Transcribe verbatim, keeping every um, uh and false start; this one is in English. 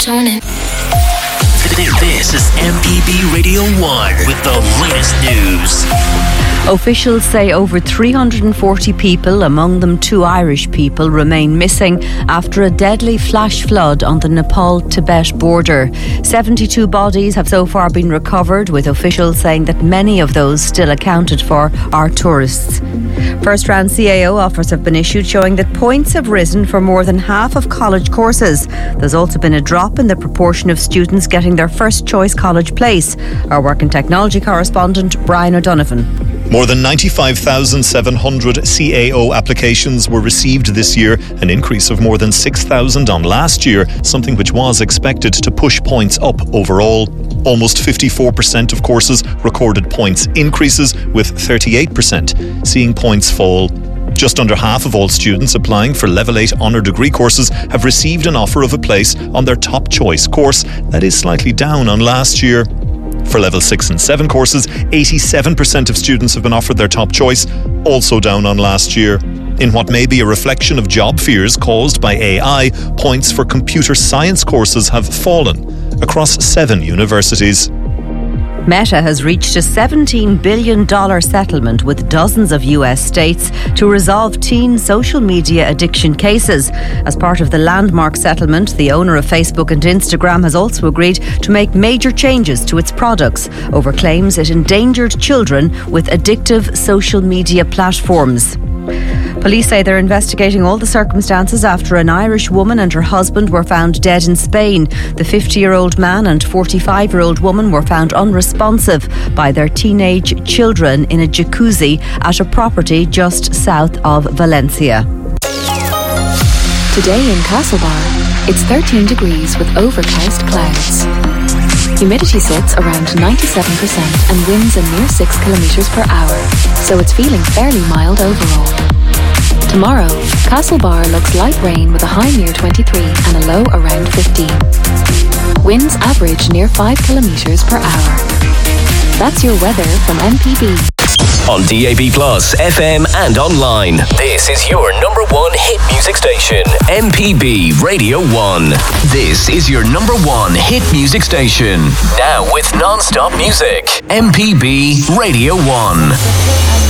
Tone it. This is M P B Radio one with the latest news. Officials say over three hundred forty people, among them two Irish people, remain missing after a deadly flash flood on the Nepal-Tibet border. seventy-two bodies have so far been recovered, with officials saying that many of those still accounted for are tourists. First round C A O offers have been issued showing that points have risen for more than half of college courses. There's also been a drop in the proportion of students getting their first choice college place. Our work and technology correspondent Brian O'Donovan. More than ninety-five thousand seven hundred C A O applications were received this year, an increase of more than six thousand on last year, something which was expected to push points up overall. Almost fifty-four percent of courses recorded points increases, with thirty-eight percent seeing points fall. Just under half of all students applying for Level eight honour degree courses have received an offer of a place on their top choice course. That is slightly down on last year. For Level six and seven courses, eighty-seven percent of students have been offered their top choice, also down on last year. In what may be a reflection of job fears caused by A I, points for computer science courses have fallen across seven universities. Meta has reached a seventeen billion dollars settlement with dozens of U S states to resolve teen social media addiction cases. As part of the landmark settlement, the owner of Facebook and Instagram has also agreed to make major changes to its products over claims it endangered children with addictive social media platforms. Police say they're investigating all the circumstances after an Irish woman and her husband were found dead in Spain. The fifty-year-old man and forty-five-year-old woman were found unresponsive by their teenage children in a jacuzzi at a property just south of Valencia. Today in Castlebar, it's thirteen degrees with overcast clouds. Humidity sits around ninety-seven percent and winds a near six kilometres per hour, so it's feeling fairly mild overall. Tomorrow, Castlebar looks light rain with a high near twenty-three and a low around fifteen. Winds average near five kilometres per hour. That's your weather from M P B. On D A B plus, F M and online. This is your number one hit music station, M P B Radio one. This is your number one hit music station. Now with non-stop music, M P B Radio one.